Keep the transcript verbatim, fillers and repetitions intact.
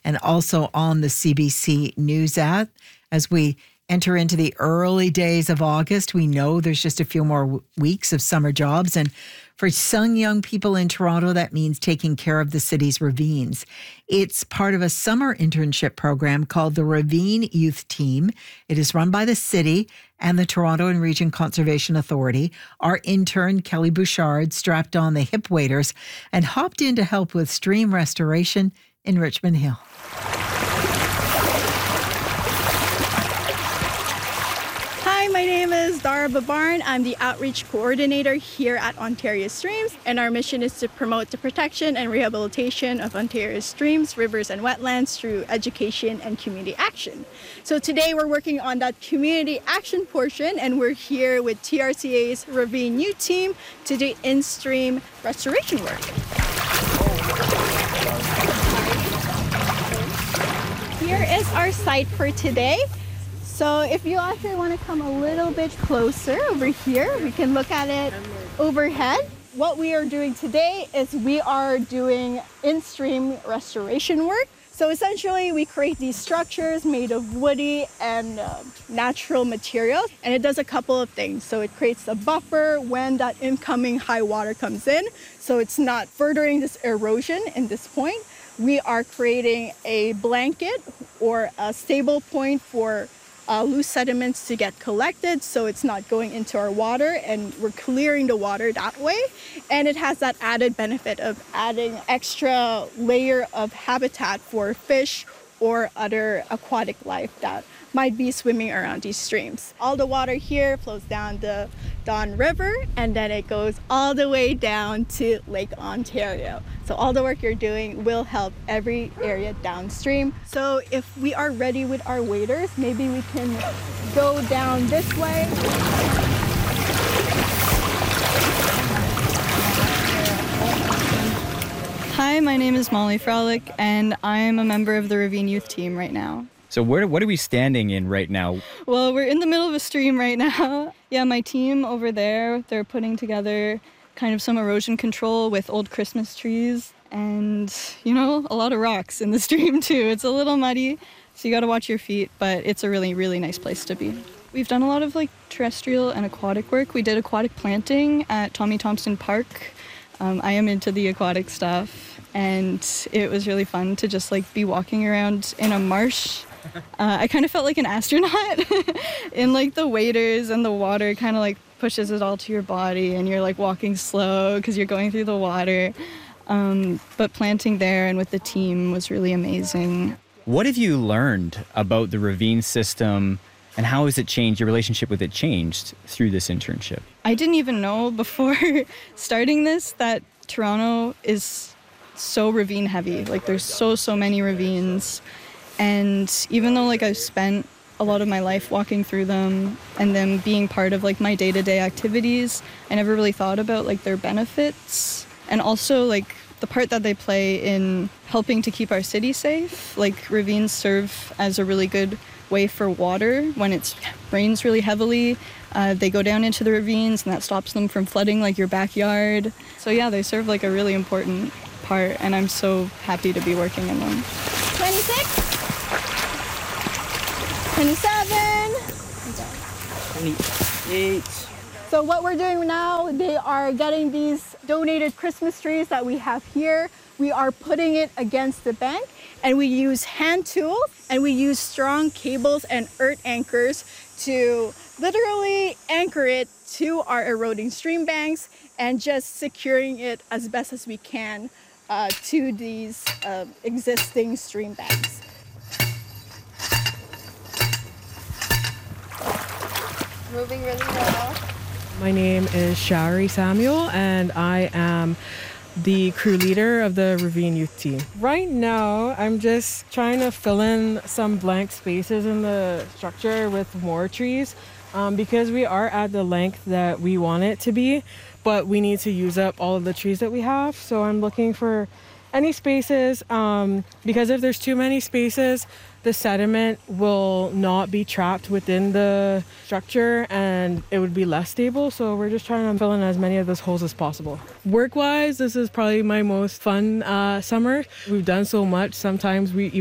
and also on the C B C News app. As we enter into the early days of August, we know there's just a few more w- weeks of summer jobs. And for some young people in Toronto, that means taking care of the city's ravines. It's part of a summer internship program called the Ravine Youth Team. It is run by the city and the Toronto and Region Conservation Authority. Our intern, Kelly Bouchard, strapped on the hip waders and hopped in to help with stream restoration in Richmond Hill. Hi, my name is Dara Babarn. I'm the Outreach Coordinator here at Ontario Streams, and our mission is to promote the protection and rehabilitation of Ontario's streams, rivers, and wetlands through education and community action. So today we're working on that community action portion, and we're here with T R C A's Ravine Youth Team to do in-stream restoration work. Here is our site for today. So if you actually want to come a little bit closer over here, we can look at it overhead. What we are doing today is we are doing in-stream restoration work. So essentially we create these structures made of woody and uh, natural materials, and it does a couple of things. So it creates a buffer when that incoming high water comes in, so it's not furthering this erosion in this point. We are creating a blanket or a stable point for Uh, loose sediments to get collected, so it's not going into our water, and we're clearing the water that way. And it has that added benefit of adding extra layer of habitat for fish or other aquatic life that might be swimming around these streams. All the water here flows down the Don River, and then it goes all the way down to Lake Ontario. So all the work you're doing will help every area downstream. So if we are ready with our waders, maybe we can go down this way. Hi, my name is Molly Frolic, and I'm a member of the Ravine Youth Team right now. So where, what are we standing in right now? Well, we're in the middle of a stream right now. Yeah, my team over there, they're putting together kind of some erosion control with old Christmas trees and, you know, a lot of rocks in the stream too. It's a little muddy, so you got to watch your feet, but it's a really, really nice place to be. We've done a lot of like terrestrial and aquatic work. We did aquatic planting at Tommy Thompson Park. Um, I am into the aquatic stuff, and it was really fun to just like be walking around in a marsh. Uh, I kind of felt like an astronaut in like the waders, and the water kind of like pushes it all to your body, and you're like walking slow because you're going through the water. Um, but planting there and with the team was really amazing. What have you learned about the ravine system, and how has it changed, your relationship with it changed through this internship? I didn't even know before starting this that Toronto is so ravine heavy. Like there's so, so many ravines. And even though like I've spent a lot of my life walking through them and them being part of like my day-to-day activities, I never really thought about like their benefits and also like the part that they play in helping to keep our city safe. Like ravines serve as a really good way for water when it rains really heavily. Uh, they go down into the ravines, and that stops them from flooding like your backyard. So yeah, they serve like a really important part, and I'm so happy to be working in them. twenty-six, twenty-seven, twenty-eight. So what we're doing now, they are getting these donated Christmas trees that we have here. We are putting it against the bank, and we use hand tools, and we use strong cables and earth anchors to literally anchor it to our eroding stream banks and just securing it as best as we can uh, to these uh, existing stream banks. Moving really well. My name is Shari Samuel, and I am the crew leader of the Ravine Youth Team. Right now, I'm just trying to fill in some blank spaces in the structure with more trees um, because we are at the length that we want it to be, but we need to use up all of the trees that we have. So I'm looking for any spaces um, because if there's too many spaces, the sediment will not be trapped within the structure and it would be less stable. So we're just trying to fill in as many of those holes as possible. Work-wise, this is probably my most fun uh, summer. We've done so much. Sometimes we